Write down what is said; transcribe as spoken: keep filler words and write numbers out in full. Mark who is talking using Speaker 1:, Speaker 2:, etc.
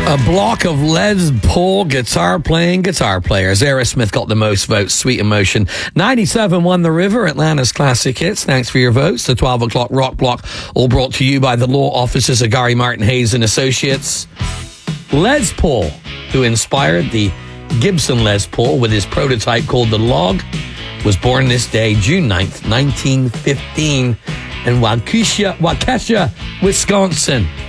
Speaker 1: A block of Les Paul guitar-playing guitar players. Aerosmith got the most votes. Sweet Emotion. ninety-seven won The River, Atlanta's classic hits. Thanks for your votes. The twelve o'clock Rock Block, all brought to you by the law offices of Gary Martin Hayes and Associates. Les Paul, who inspired the Gibson Les Paul with his prototype called the Log, was born this day, June ninth, nineteen fifteen, in Waukesha, Waukesha, Wisconsin.